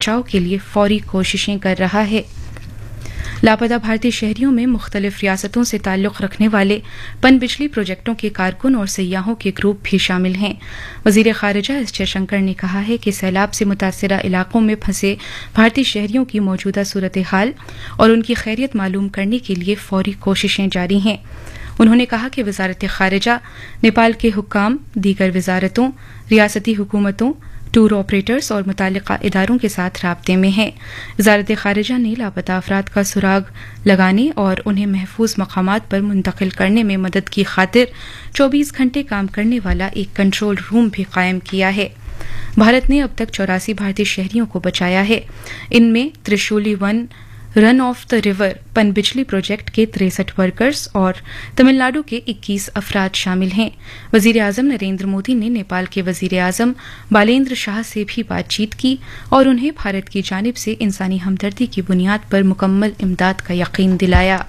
बचाव के लिए फौरी कोशिशें कर रहा है। लापता भारतीय शहरियों में मुख्तलिफ रियासतों से ताल्लुक़ रखने वाले पनबिजली प्रोजेक्टों के कारकुन और सयाहों के ग्रुप भी शामिल हैं। वज़ीर ख़ारिजा एस जयशंकर ने कहा है कि सैलाब से मुतासिरा इलाकों में फंसे भारतीय शहरियों की मौजूदा सूरत हाल और उनकी खैरियत मालूम करने के लिए फौरी कोशिशें जारी हैं। उन्होंने कहा कि वज़ारत ख़ारिजा नेपाल के हुक्काम, दीगर वज़ारतों, रियासती हुकूमतों, टूर ऑपरेटर्स और मुताल्लिक़ा इदारों के साथ राब्ते में है। वज़ारत ख़ारिजा ने लापता अफराद का सुराग लगाने और उन्हें महफूज मकामात पर मुंतकिल करने में मदद की खातिर 24 घंटे काम करने वाला एक कंट्रोल रूम भी कायम किया है। भारत ने अब तक 84 भारतीय शहरियों को बचाया है। इनमें Trishuli 1 run of the river पनबिजली प्रोजेक्ट के 63 वर्कर्स और तमिलनाडु के 21 अफराद शामिल हैं। वज़ीर आज़म नरेंद्र मोदी ने नेपाल के वज़ीर आज़म बालेंद्र शाह से भी बातचीत की और उन्हें भारत की जानिब से इंसानी हमदर्दी की बुनियाद पर मुकम्मल इमदाद का यकीन दिलाया।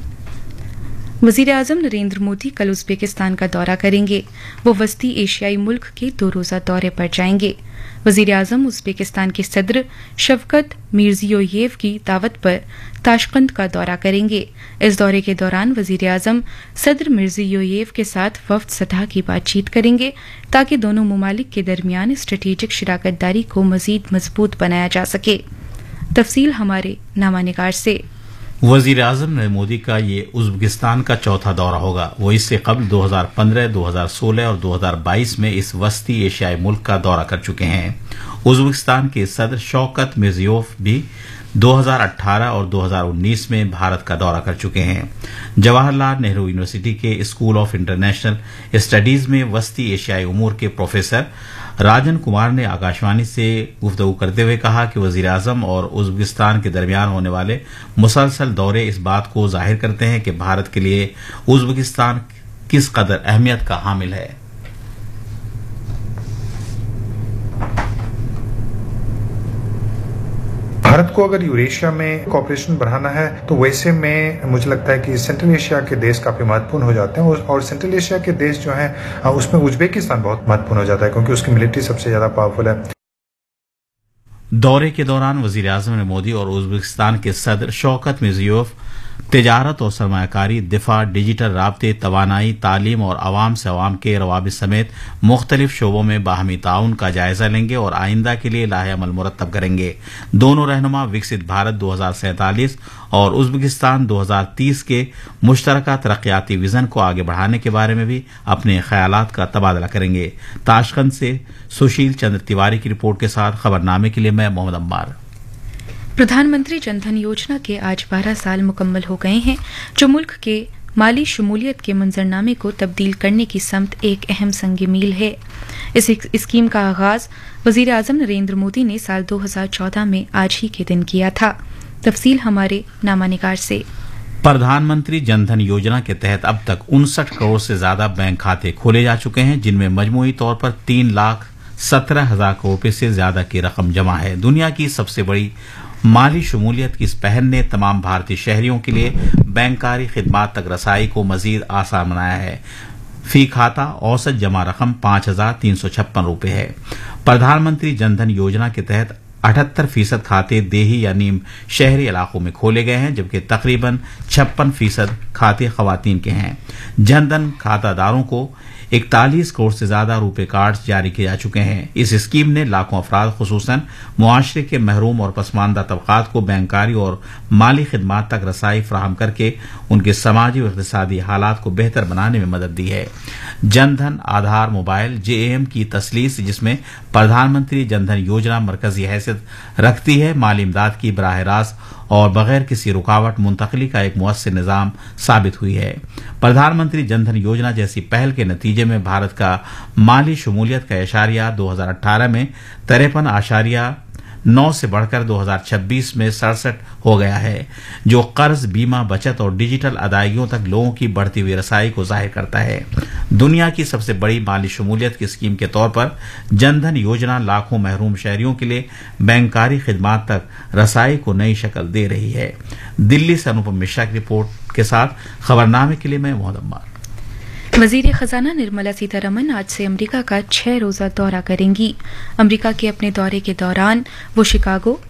वज़ीर आज़म नरेंद्र मोदी कल उज़्बेकिस्तान का दौरा करेंगे। वो वस्ती एशियाई मुल्क के 2 रोज़ा दौरे पर जाएंगे। वज़ीर आज़म उज़्बेकिस्तान के सदर शवकत मिर्ज़ियोयेव की दावत पर ताशकंद का दौरा करेंगे। इस दौरे के दौरान वज़ीर आज़म सदर मिर्ज़ियोयेव के साथ वफ़द सतह की बातचीत करेंगे ताकि दोनों ममालिक के दरमियान स्ट्रेटेजिक शराकतदारी को मज़ीद मजबूत बनाया जा सके। तफसील हमारे नामानिगार से। वज़ीर आज़म नरेंद्र मोदी का ये उज़्बेकिस्तान का चौथा दौरा होगा। वो इससे कबल 2015, 2016 और 2022 में इस वस्ती एशियाई मुल्क का दौरा कर चुके हैं। उज़्बेकिस्तान के सदर शौकत मिर्ज़ियोयेव भी 2018 और 2019 में भारत का दौरा कर चुके हैं। जवाहरलाल नेहरू यूनिवर्सिटी के स्कूल ऑफ इंटरनेशनल स्टडीज में वस्ती एशियाई उमूर के प्रोफेसर राजन कुमार ने आकाशवाणी से गुफ्तगू करते हुए कहा कि वज़ीर आज़म और उज़्बेकिस्तान के दरमियान होने वाले मुसलसल दौरे इस बात को जाहिर करते हैं कि भारत के लिए उज़्बेकिस्तान किस कदर अहमियत का हामिल है। भारत को अगर यूरेशिया में कॉपरेशन बढ़ाना है तो वैसे में मुझे लगता है कि सेंट्रल एशिया के देश काफी महत्वपूर्ण हो जाते हैं और सेंट्रल एशिया के देश जो हैं उसमें उज़्बेकिस्तान बहुत महत्वपूर्ण हो जाता है क्योंकि उसकी मिलिट्री सबसे ज्यादा पावरफुल है। दौरे के दौरान वज़ीर आज़म ने मोदी और उज़्बेकिस्तान के सदर शौकत मिर्ज़ियोयेव तिजारत और सरमायाकारी, दिफा, डिजिटल राब्ते, तवानाई, तालीम और आवाम से आवाम के रवाबित समेत मुख्तलिफ शोबों में बाहमी ताउन का जायजा लेंगे और आइंदा के लिए लाहे अमल मुरतब करेंगे। दोनों रहनुमा विकसित भारत 2047 और उज़्बेकिस्तान 2030 के मुश्तरका तरक्याती विजन को आगे बढ़ाने के बारे में भी अपने ख्यालात का तबादला करेंगे। ताशकंद से सुशील चंद्र तिवारी की रिपोर्ट के साथ खबरनामे के लिए मैं मोहम्मद अम्मार। प्रधानमंत्री जनधन योजना के आज 12 साल मुकम्मल हो गए हैं, जो मुल्क के माली शमूलियत के मंजरनामे को तब्दील करने की समत एक अहम संग मील है। इस स्कीम का आगाज वज़ीर आज़म नरेंद्र मोदी ने साल 2014 में आज ही के दिन किया था। तफसील हमारे नामानिगार से। प्रधानमंत्री जनधन योजना के तहत अब तक 59 करोड़ से ज्यादा बैंक खाते खोले जा चुके हैं, जिनमें मजमूई तौर पर 3,17,000 करोड़ रुपए से ज्यादा की रकम जमा है। दुनिया की सबसे बड़ी माली शमूलियत की इस पहल ने तमाम भारतीय शहरियों के लिए बैंकारी खिदमात तक रसाई को मजीद आसान बनाया है। फी खाता औसत जमा रकम 5,356 रुपए है। प्रधानमंत्री जनधन योजना के तहत 78% खाते देही या नीम शहरी इलाकों में खोले गए हैं, जबकि तकरीबन 56% खाते खवातीन के हैं। जनधन खातादारों को 41 करोड़ से ज्यादा रुपए कार्ड जारी किए जा चुके हैं। इस स्कीम ने लाखों अफराद, खुसूसन मुआशरे के महरूम और पसमानदा तबकात को बैंकारी और माली खिदमात तक रसाई फराहम करके उनके समाजी और इक़्तिसादी हालात को बेहतर बनाने में मदद दी है। जनधन आधार मोबाइल JAM की तसलीस, जिसमें प्रधानमंत्री जनधन योजना मरकजी हैसियत रखती है, माली इमदाद की बराह रास्त और बगैर किसी रुकावट मुंतकली का एक मुअस्सिर निज़ाम साबित हुई है। प्रधानमंत्री जनधन योजना जैसी पहल के नतीजे में भारत का माली शमूलियत का एशारिया 2018 में 53.9 से बढ़कर 2026 में 67 हो गया है, जो कर्ज, बीमा, बचत और डिजिटल अदायगियों तक लोगों की बढ़ती हुई रसाई को जाहिर करता है। दुनिया की सबसे बड़ी माली शमूलियत की स्कीम के तौर पर जनधन योजना लाखों महरूम शहरियों के लिए बैंकारी खिदमात तक रसाई को नई शक्ल दे रही है। दिल्ली से अनुपम मिश्रा की रिपोर्ट के साथ खबरनामे के लिए मैं मोहम्मद अम्मार। वज़ीर खजाना निर्मला सीतारमण आज से अमेरिका का 6 रोज़ा दौरा करेंगी। अमेरिका के अपने दौरे के दौरान वो शिकागो,